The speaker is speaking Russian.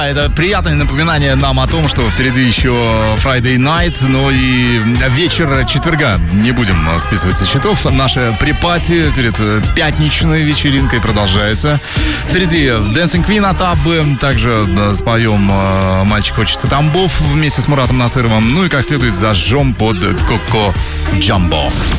Это приятное напоминание нам о том, что впереди еще Friday Night, но и вечер четверга. Не будем списывать со счетов. Наша припати перед пятничной вечеринкой продолжается. Впереди Dancing Queen от Аббы. Также споем «Мальчик хочет в Тамбов» вместе с Муратом Насыровым. Ну и как следует зажжем под Коко Джамбо.